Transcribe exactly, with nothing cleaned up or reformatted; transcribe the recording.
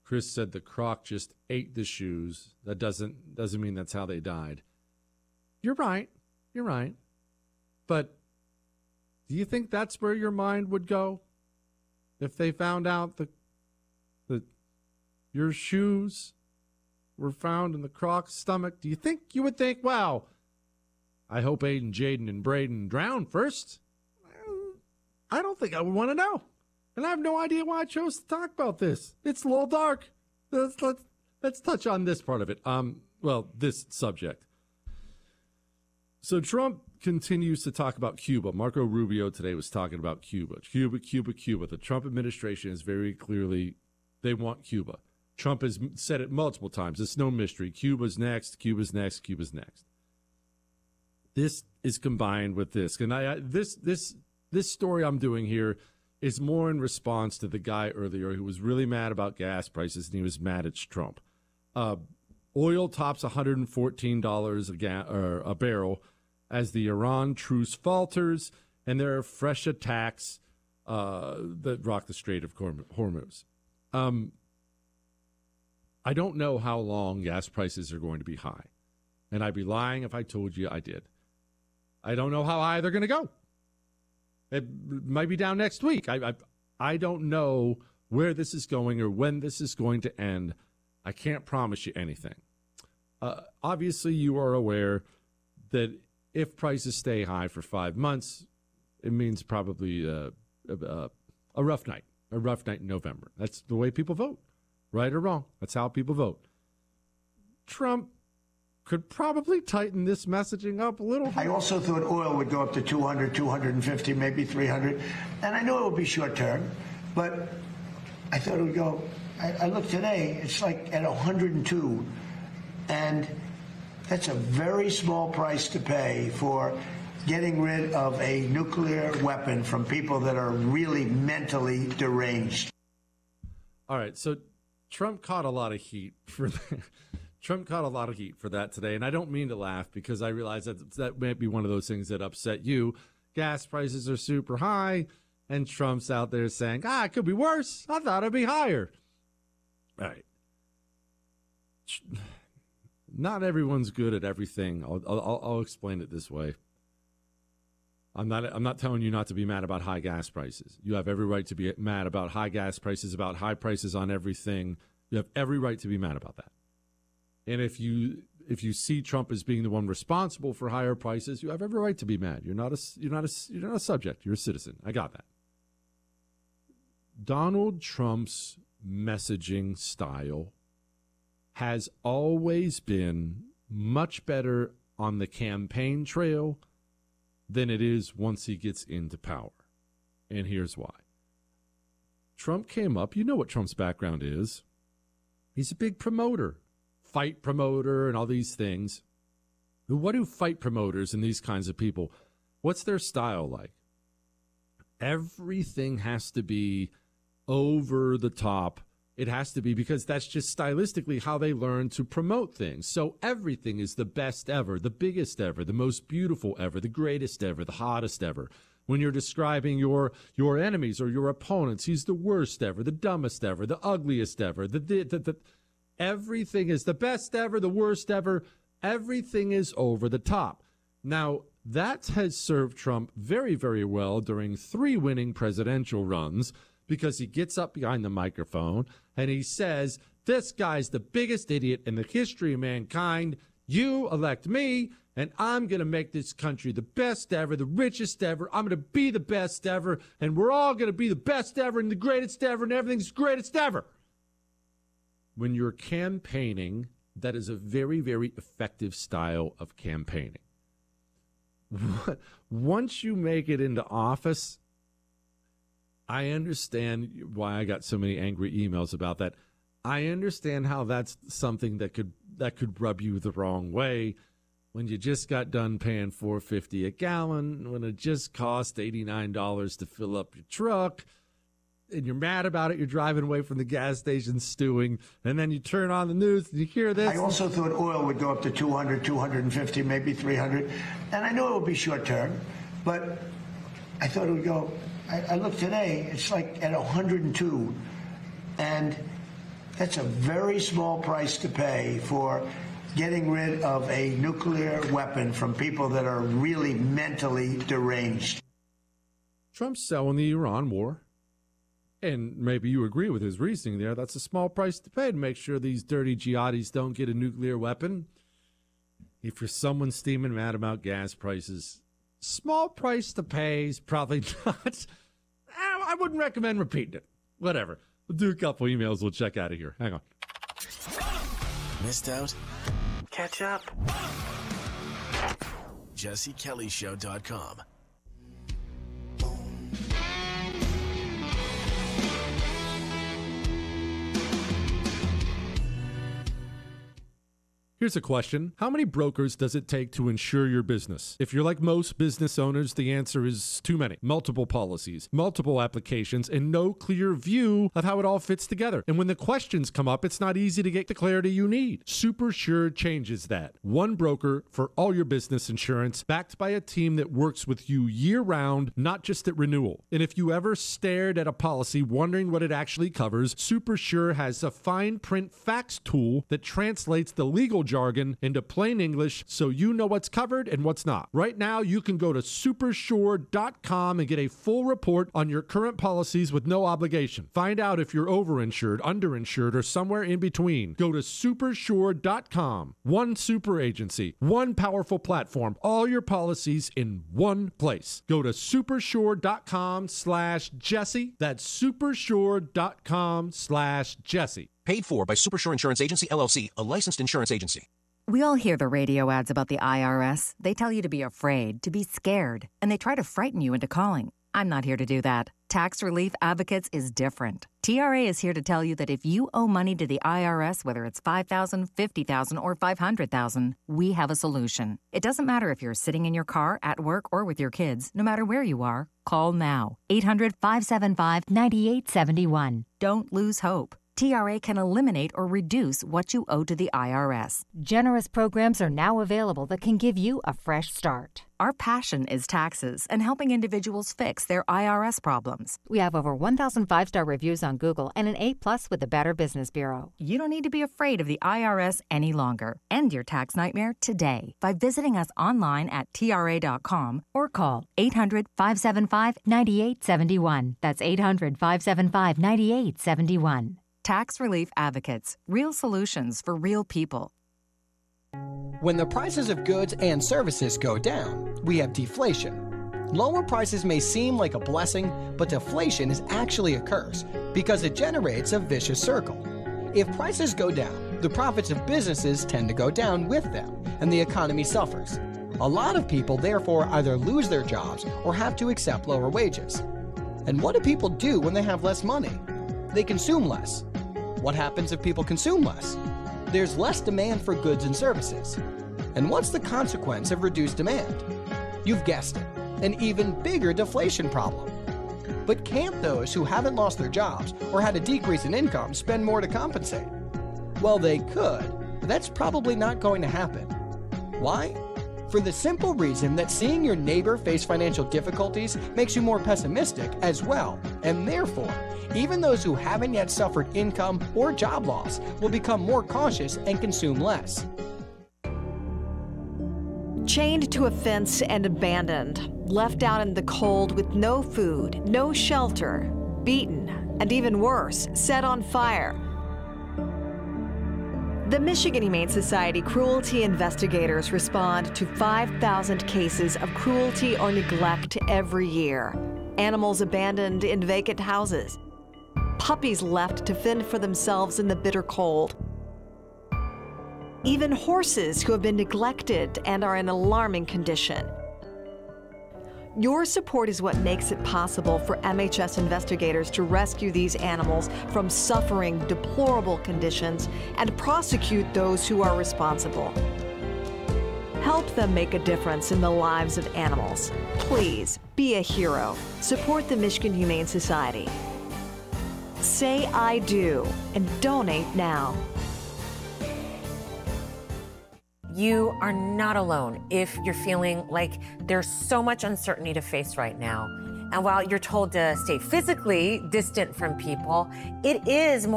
Chris said the croc just ate the shoes. That doesn't doesn't mean that's how they died. You're right. You're right. But do you think that's where your mind would go if they found out that that your shoes were found in the croc's stomach? Do you think you would think, wow, I hope Aiden, Jaden, and Braden drown first? I don't think I would want to know. And I have no idea why I chose to talk about this. It's a little dark. Let's, let's, let's touch on this part of it. Um, well, this subject. So Trump continues to talk about Cuba. Marco Rubio today was talking about Cuba. Cuba, Cuba, Cuba. The Trump administration is very clearly, they want Cuba. Trump has said it multiple times. It's no mystery. Cuba's next, Cuba's next, Cuba's next. This is combined with this. And I, I this this this story I'm doing here is more in response to the guy earlier who was really mad about gas prices, and he was mad at Trump. Uh, oil tops one hundred fourteen dollars a, ga- or a barrel as the Iran truce falters, and there are fresh attacks uh, that rock the Strait of Hormuz. Um, I don't know how long gas prices are going to be high, and I'd be lying if I told you I did. I don't know how high they're going to go. It might be down next week. I, I I don't know where this is going or when this is going to end. I can't promise you anything. Uh, obviously, you are aware that if prices stay high for five months, it means probably uh, a, a rough night, a rough night in November. That's the way people vote, right or wrong. That's how people vote. Trump could probably tighten this messaging up a little bit. I also thought oil would go up to two hundred, two fifty, maybe three hundred. And I know it will be short term, but I thought it would go. I, I looked today, it's like at one hundred two. And that's a very small price to pay for getting rid of a nuclear weapon from people that are really mentally deranged. All right, so Trump caught a lot of heat for that. Trump caught a lot of heat for that today, and I don't mean to laugh because I realize that that might be one of those things that upset you. Gas prices are super high, and Trump's out there saying, ah, it could be worse. I thought it'd be higher. All right. Not everyone's good at everything. I'll, I'll, I'll explain it this way. I'm not, I'm not telling you not to be mad about high gas prices. You have every right to be mad about high gas prices, about high prices on everything. You have every right to be mad about that. And if you if you see Trump as being the one responsible for higher prices, you have every right to be mad. You're not a you're not a you're not a subject. You're a citizen. I got that. Donald Trump's messaging style has always been much better on the campaign trail than it is once he gets into power. And here's why. Trump came up. You know what Trump's background is. He's a big promoter. Fight promoter and all these things. What do fight promoters and these kinds of people, what's their style like? Everything has to be over the top. It has to be because that's just stylistically how they learn to promote things. So everything is the best ever, the biggest ever, the most beautiful ever, the greatest ever, the hottest ever. When you're describing your your enemies or your opponents, he's the worst ever, the dumbest ever, the ugliest ever, the the the, the everything is the best ever, the worst ever. Everything is over the top. Now, that has served Trump very, very well during three winning presidential runs because he gets up behind the microphone and he says, this guy's the biggest idiot in the history of mankind. You elect me, and I'm going to make this country the best ever, the richest ever. I'm going to be the best ever, and we're all going to be the best ever and the greatest ever, and everything's greatest ever. When you're campaigning, that is a very, very effective style of campaigning. Once you make it into office, I understand why I got so many angry emails about that. I understand how that's something that could that could rub you the wrong way when you just got done paying four dollars and fifty cents a gallon, when it just cost eighty-nine dollars to fill up your truck. And you're mad about it, you're driving away from the gas station stewing, and then you turn on the news and you hear this. I also thought oil would go up to two hundred, two fifty, maybe three hundred. And I know it will be short term, but I thought it would go. I, I looked today, it's like at one hundred two. And That's a very small price to pay for getting rid of a nuclear weapon from people that are really mentally deranged. Trump's selling the Iran war. And maybe you agree with his reasoning there. That's a small price to pay to make sure these dirty jihadis don't get a nuclear weapon. If you're someone steaming mad about gas prices, small price to pay is probably not. I wouldn't recommend repeating it. Whatever. We'll do a couple emails. We'll check out of here. Hang on. Missed out? Catch up. Jesse Kelly Show dot com. Here's a question. How many brokers does it take to insure your business? If you're like most business owners, the answer is too many. Multiple policies, multiple applications, and no clear view of how it all fits together. And when the questions come up, it's not easy to get the clarity you need. SuperSure changes that. One broker for all your business insurance, backed by a team that works with you year-round, not just at renewal. And if you ever stared at a policy wondering what it actually covers, SuperSure has a fine print facts tool that translates the legal jargon into plain English so you know what's covered and what's not. Right now, you can go to super sure dot com and get a full report on your current policies with no obligation. Find out if you're overinsured, underinsured, or somewhere in between. Go to super sure dot com. One super agency, one powerful platform, all your policies in one place. Go to super sure dot com slash Jesse. That's super sure dot com slash Jesse. Paid for by Supersure Insurance Agency, L L C, a licensed insurance agency. We all hear the radio ads about the I R S. They tell you to be afraid, to be scared, and they try to frighten you into calling. I'm not here to do that. Tax Relief Advocates is different. T R A is here to tell you that if you owe money to the I R S, whether it's five thousand dollars, fifty thousand dollars, or five hundred thousand dollars, we have a solution. It doesn't matter if you're sitting in your car, at work, or with your kids. No matter where you are, call now. eight hundred, five seven five, nine eight seven one. Don't lose hope. T R A can eliminate or reduce what you owe to the I R S. Generous programs are now available that can give you a fresh start. Our passion is taxes and helping individuals fix their I R S problems. We have over one thousand five-star reviews on Google and an A plus with the Better Business Bureau. You don't need to be afraid of the I R S any longer. End your tax nightmare today by visiting us online at T R A dot com or call eight hundred, five seven five, nine eight seven one. That's eight hundred, five seven five, nine eight seven one. Tax Relief Advocates. Real solutions for real people. When the prices of goods and services go down, we have deflation. Lower prices may seem like a blessing, but deflation is actually a curse because it generates a vicious circle. If prices go down, the profits of businesses tend to go down with them, and the economy suffers. A lot of people therefore either lose their jobs or have to accept lower wages. And what do people do when they have less money? They consume less. What happens if people consume less? There's less demand for goods and services. And what's the consequence of reduced demand? You've guessed it, an even bigger deflation problem. But can't those who haven't lost their jobs or had a decrease in income spend more to compensate? Well, they could, but that's probably not going to happen. Why? For the simple reason that seeing your neighbor face financial difficulties makes you more pessimistic as well, and therefore, even those who haven't yet suffered income or job loss will become more cautious and consume less. Chained to a fence and abandoned, left out in the cold with no food, no shelter, beaten, and even worse, set on fire. The Michigan Humane Society cruelty investigators respond to five thousand cases of cruelty or neglect every year. Animals abandoned in vacant houses. Puppies left to fend for themselves in the bitter cold. Even horses who have been neglected and are in alarming condition. Your support is what makes it possible for M H S investigators to rescue these animals from suffering deplorable conditions and prosecute those who are responsible. Help them make a difference in the lives of animals. Please be a hero. Support the Michigan Humane Society. Say I do and donate now. You are not alone if you're feeling like there's so much uncertainty to face right now. And while you're told to stay physically distant from people, it is more